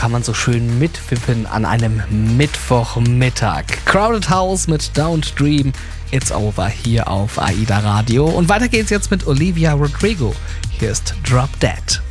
kann man so schön mitwippen an einem Mittwochmittag. Crowded House mit Don't Dream, It's Over hier auf AIDA Radio. Und weiter geht's jetzt mit Olivia Rodrigo. Hier ist Drop Dead.